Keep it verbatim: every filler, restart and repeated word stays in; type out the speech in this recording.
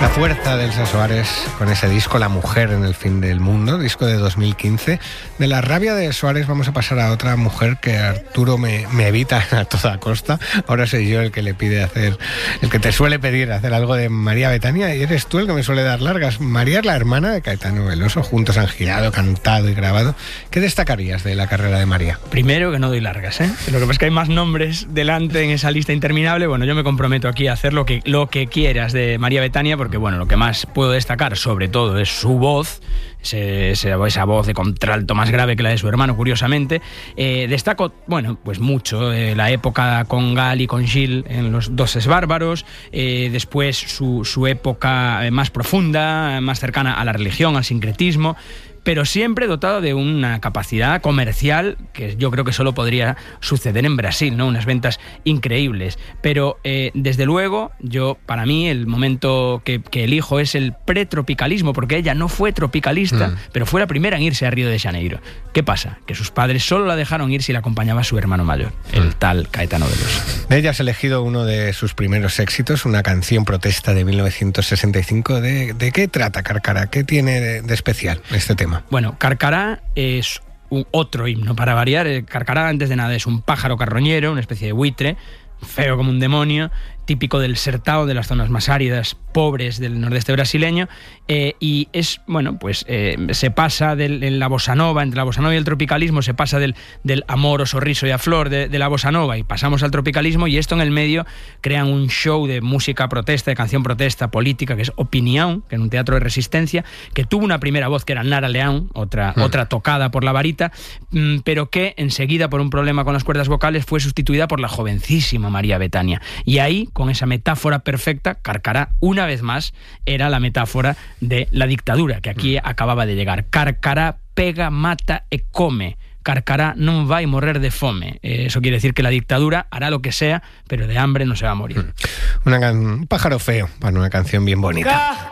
La fuerza de Elsa Soares con ese disco La Mujer en el fin del mundo, disco de dos mil quince. De la rabia de Soares vamos a pasar a otra mujer que Arturo me, me evita a toda costa. Ahora soy yo el que le pide hacer, el que te suele pedir hacer algo de María Betania, y eres tú el que me suele dar largas. María es la hermana de Caetano Veloso, juntos han girado, cantado y grabado. ¿Qué destacarías de la carrera de María? Primero, que no doy largas, ¿eh? Lo que pasa es que hay más nombres delante en esa lista interminable. Bueno, yo me comprometo aquí a hacer lo que, lo que quieras de María Betania, porque bueno, lo que más puedo destacar sobre todo es su voz, ese, esa voz de contralto más grave que la de su hermano, curiosamente. Eh, destaco, bueno, pues mucho, eh, la época con Gal y con Gil en Los Doses Bárbaros, eh, después su, su época más profunda, más cercana a la religión, al sincretismo, pero siempre dotado de una capacidad comercial que yo creo que solo podría suceder en Brasil, ¿no? Unas ventas increíbles. Pero eh, desde luego, yo, para mí, el momento que, que elijo es el pretropicalismo, porque ella no fue tropicalista, mm. pero fue la primera en irse a Río de Janeiro. ¿Qué pasa? Que sus padres solo la dejaron ir si la acompañaba su hermano mayor, mm. el tal Caetano Veloso. Ella has elegido uno de sus primeros éxitos, una canción protesta de mil novecientos sesenta y cinco. ¿De, de qué trata Carcará? ¿Qué tiene de, de especial este tema? Bueno, Carcará es un otro himno, para variar. Carcará, antes de nada, es un pájaro carroñero, una especie de buitre, feo como un demonio, típico del Sertão, de las zonas más áridas, pobres del nordeste brasileño, eh, y es, bueno, pues eh, se pasa de, de la bossa nova, entre la bossa nova y el tropicalismo, se pasa del, del amor, o sorriso y a flor de, de la bossa nova y pasamos al tropicalismo, y esto en el medio crean un show de música protesta, de canción protesta política, que es Opinião, que en un teatro de resistencia, que tuvo una primera voz que era Nara Leão, otra, mm. otra tocada por la varita, mm, pero que enseguida, por un problema con las cuerdas vocales, fue sustituida por la jovencísima María Betania. Y ahí, con esa metáfora perfecta, Carcará, una vez más, era la metáfora de la dictadura, que aquí acababa de llegar. Carcará pega, mata e come. Carcará non vai morrer de fome. Eh, eso quiere decir que la dictadura hará lo que sea, pero de hambre no se va a morir. Una can... un pájaro feo para una canción bien bonita.